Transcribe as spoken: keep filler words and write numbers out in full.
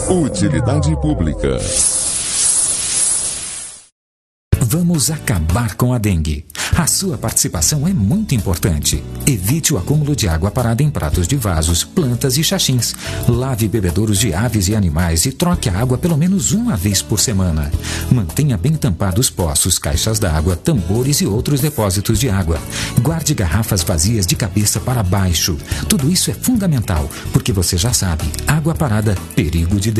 Utilidade pública. Vamos acabar com a dengue. A sua participação é muito importante. Evite o acúmulo de água parada em pratos de vasos, plantas e xaxins. Lave bebedouros de aves e animais e troque a água pelo menos uma vez por semana. Mantenha bem tampados poços, caixas d'água, tambores e outros depósitos de água. Guarde garrafas vazias de cabeça para baixo. Tudo isso é fundamental, porque você já sabe, água parada, perigo de dengue.